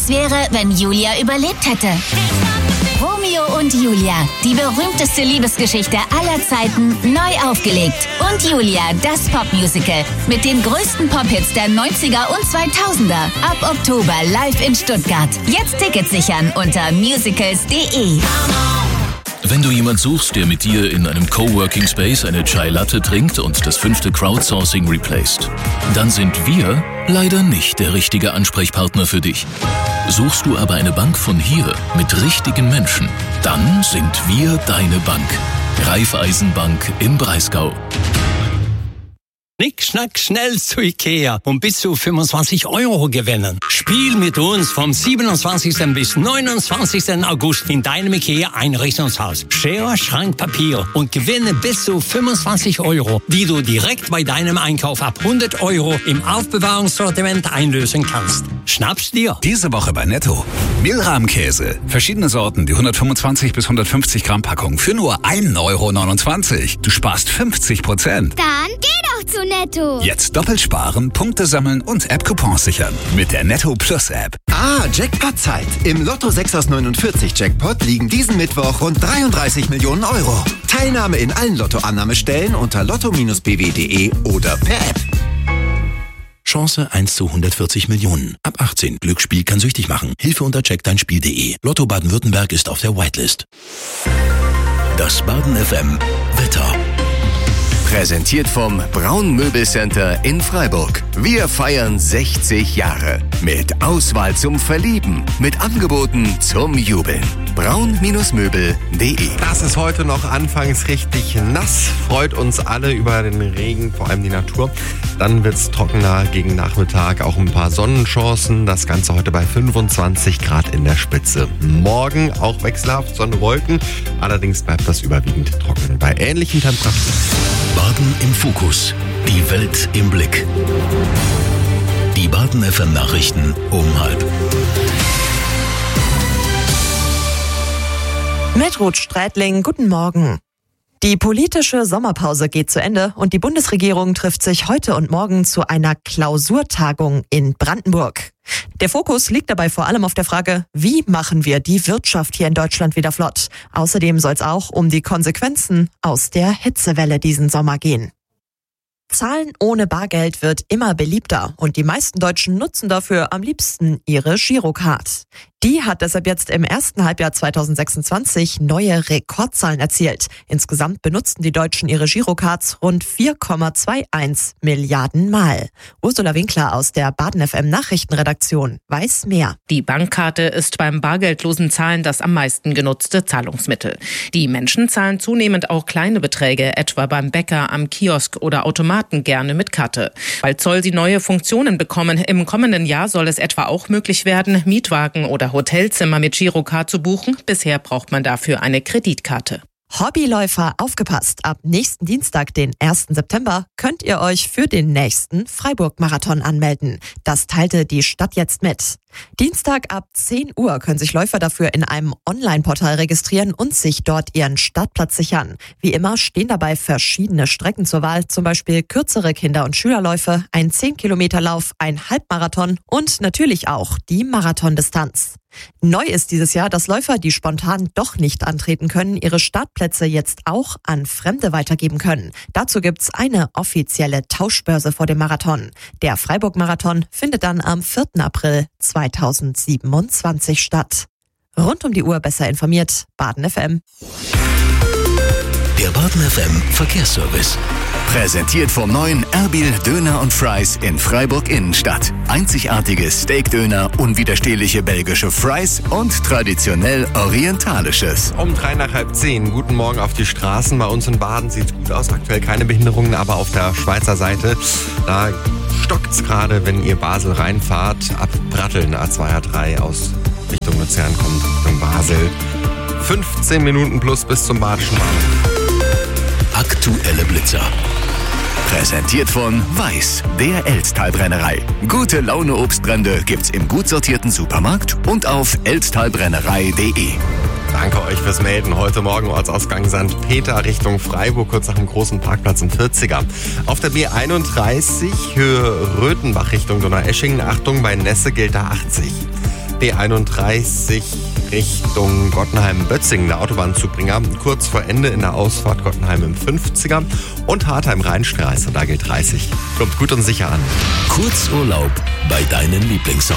Was wäre, wenn Julia überlebt hätte? Romeo und Julia, die berühmteste Liebesgeschichte aller Zeiten, neu aufgelegt. Und Julia, das Popmusical mit den größten Pop-Hits der 90er und 2000er. Ab Oktober live in Stuttgart. Jetzt Tickets sichern unter musicals.de. Wenn du jemand suchst, der mit dir in einem Coworking Space eine Chai Latte trinkt und das 5. Crowdsourcing replaced, dann sind wir leider nicht der richtige Ansprechpartner für dich. Suchst du aber eine Bank von hier mit richtigen Menschen, dann sind wir deine Bank. Raiffeisenbank im Breisgau. Nick, schnack, schnell zu Ikea und bis zu 25 € gewinnen. Spiel mit uns vom 27. bis 29. August in deinem Ikea-Einrichtungshaus. Schere, Schrank, Papier und gewinne bis zu 25 €, die du direkt bei deinem Einkauf ab 100 € im Aufbewahrungssortiment einlösen kannst. Schnapp's dir. Diese Woche bei Netto. Mehlrahmkäse. Verschiedene Sorten, die 125 bis 150 Gramm Packung für nur 1,29 €. Du sparst 50%. Dann geh doch zu Netto. Jetzt doppelt sparen, Punkte sammeln und App-Coupons sichern. Mit der Netto Plus App. Jackpot-Zeit. Im Lotto 6 aus 49 Jackpot liegen diesen Mittwoch rund 33 Millionen €. Teilnahme in allen Lottoannahmestellen unter lotto-bw.de oder per App. Chance 1 zu 140 Millionen. Ab 18. Glücksspiel kann süchtig machen. Hilfe unter checkdeinspiel.de. Lotto Baden-Württemberg ist auf der Whitelist. Das Baden FM Wetter. Präsentiert vom Braun Möbelcenter in Freiburg. Wir feiern 60 Jahre. Mit Auswahl zum Verlieben. Mit Angeboten zum Jubeln. braun-möbel.de. Das ist heute noch anfangs richtig nass. Freut uns alle über den Regen, vor allem die Natur. Dann wird es trockener gegen Nachmittag. Auch ein paar Sonnenchancen. Das Ganze heute bei 25 Grad in der Spitze. Morgen auch wechselhaft Sonne, Wolken. Allerdings bleibt das überwiegend trocken. Bei ähnlichen Temperaturen. Baden im Fokus. Die Welt im Blick. Die Baden FM Nachrichten um 12:30. Mit Ruth Streitling, guten Morgen. Die politische Sommerpause geht zu Ende und die Bundesregierung trifft sich heute und morgen zu einer Klausurtagung in Brandenburg. Der Fokus liegt dabei vor allem auf der Frage, wie machen wir die Wirtschaft hier in Deutschland wieder flott? Außerdem soll es auch um die Konsequenzen aus der Hitzewelle diesen Sommer gehen. Zahlen ohne Bargeld wird immer beliebter und die meisten Deutschen nutzen dafür am liebsten ihre Girocard. Die hat deshalb jetzt im ersten Halbjahr 2026 neue Rekordzahlen erzielt. Insgesamt benutzten die Deutschen ihre Girocards rund 4,21 Milliarden Mal. Ursula Winkler aus der Baden FM Nachrichtenredaktion weiß mehr. Die Bankkarte ist beim bargeldlosen Zahlen das am meisten genutzte Zahlungsmittel. Die Menschen zahlen zunehmend auch kleine Beträge, etwa beim Bäcker, am Kiosk oder Automaten gerne mit Karte. Bald soll sie neue Funktionen bekommen. Im kommenden Jahr soll es etwa auch möglich werden, Mietwagen oder Hotelzimmer mit Girocard zu buchen. Bisher braucht man dafür eine Kreditkarte. Hobbyläufer, aufgepasst! Ab nächsten Dienstag, den 1. September, könnt ihr euch für den nächsten Freiburg-Marathon anmelden. Das teilte die Stadt jetzt mit. Dienstag ab 10 Uhr können sich Läufer dafür in einem Online-Portal registrieren und sich dort ihren Startplatz sichern. Wie immer stehen dabei verschiedene Strecken zur Wahl, zum Beispiel kürzere Kinder- und Schülerläufe, ein 10-Kilometer-Lauf, ein Halbmarathon und natürlich auch die Marathondistanz. Neu ist dieses Jahr, dass Läufer, die spontan doch nicht antreten können, ihre Startplätze jetzt auch an Fremde weitergeben können. Dazu gibt's eine offizielle Tauschbörse vor dem Marathon. Der Freiburg-Marathon findet dann am 4. April 2027 statt. Rund um die Uhr besser informiert, Baden FM. Der Baden FM Verkehrsservice. Präsentiert vom neuen Erbil Döner und Fries in Freiburg Innenstadt. Einzigartige Steakdöner, unwiderstehliche belgische Fries und traditionell orientalisches. Um 9:03. Guten Morgen auf die Straßen. Bei uns in Baden sieht's gut aus. Aktuell keine Behinderungen, aber auf der Schweizer Seite, da stockt's gerade, wenn ihr Basel reinfahrt. Ab Bratteln A2, A3 aus Richtung Luzern kommt Richtung Basel. 15 Minuten plus bis zum Badischen Bahnhof. Aktuelle Blitzer. Präsentiert von Weiß, der Elsttalbrennerei. Gute Laune Obstbrände gibt's im gut sortierten Supermarkt und auf elsttalbrennerei.de. Danke euch fürs Melden. Heute Morgen Ortsausgang St. Peter Richtung Freiburg, kurz nach dem großen Parkplatz im 40er. Auf der B31 Höhe Röthenbach Richtung Donaueschingen. Achtung, bei Nässe gilt da 80. B31 Richtung Gottenheim-Bötzingen, der Autobahnzubringer, kurz vor Ende in der Ausfahrt Gottenheim im 50er und Hartheim-Rheinstraße, da gilt 30. Kommt gut und sicher an. Kurzurlaub bei deinen Lieblingssongs.